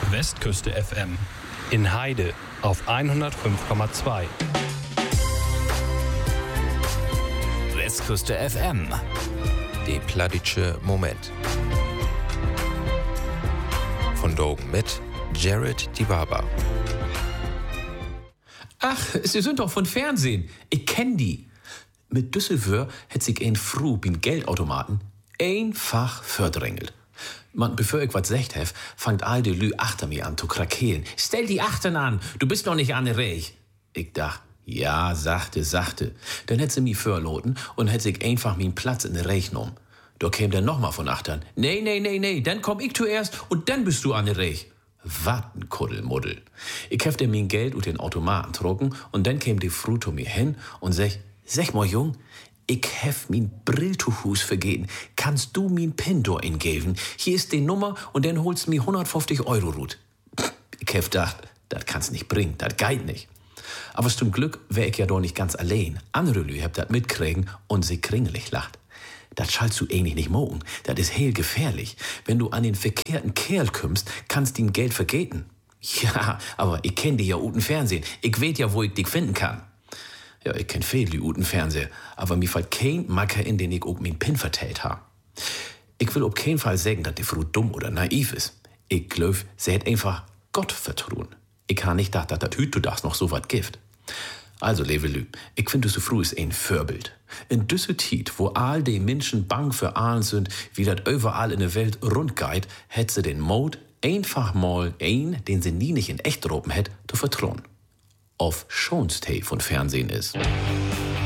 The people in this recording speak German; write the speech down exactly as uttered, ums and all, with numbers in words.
Westküste F M. In Heide auf hundertfünf Komma zwei. Westküste F M. Der plattdeutsche Moment. Von Dogen mit Jared Dibaba. Ach, Sie sind doch von Fernsehen. Ich kenn die. Mit Düsseldorf hätt sich ein Fru beim Geldautomaten einfach verdrängelt. Man, bevor ich was sagt hef, fangt all die Lü achter mir an zu krakeelen. Stell die Achten an, du bist noch nicht an der Reich. Ich dach, ja, sachte, sachte. Dann hätt sie mi verloten und hätt sich einfach min Platz in der Reich genommen. Da käm der noch mal von Achtern. Nee, nee, nee, nee, dann komm ich zuerst und dann bist du an der Reich. Wat n Kuddelmuddel. Ich hef der min Geld ut den Automaten trocken und dann käm die Fru zu mir hin und sech, sech mal Jung, ich hef min Brilltuchhus vergeten. Kannst du min Pin do ingeben? Hier ist die Nummer und dann holst mi hundertfünfzig Euro rut. Ich hef gedacht, das kannst nicht bringen, das geht nicht. Aber zum Glück wär ich ja doch nicht ganz allein. Andere Lü hab dat mitkriegen und sie kringelig lacht. Das schallst du ähnlich nicht mogen. Das ist heel gefährlich. Wenn du an den verkehrten Kerl kümmst, kannst ihm Geld vergeten. Ja, aber ich kenn dich ja uten Fernsehen. Ich weet ja, wo ich dich finden kann. Ja, ich kenn viel die uten Fernseher, aber mir fällt kein Macker in, den ich auch min Pin vertellt ha. Ich will auf keinen Fall sagen, dass die Frau dumm oder naiv ist. Ich glaub, sie hat einfach Gott vertrauen. Ich ha nicht gedacht, dass das Hüt du das noch so wat gibt. Also, Levelü, ich finde, so früh ist ein Vorbild. In Düsseldorf, wo all die Menschen bang für allen sind, wie das überall in der Welt rund geht, hätt sie den Mut, einfach mal ein, den sie nie nicht in echt ropen hätt, zu vertrauen. Auf schonste von Fernsehen ist.